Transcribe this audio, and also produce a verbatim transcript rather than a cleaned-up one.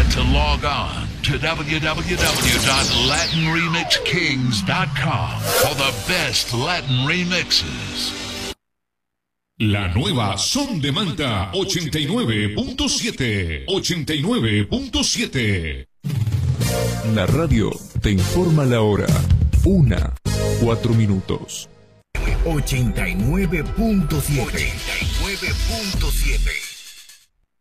to log on to w w w dot latin remix kings dot com for the best Latin remixes. La nueva Son de Manta ochenta y nueve punto siete. ochenta y nueve punto siete. La radio te informa la hora. Una, cuatro minutos. ochenta y nueve punto siete. ochenta y nueve punto siete.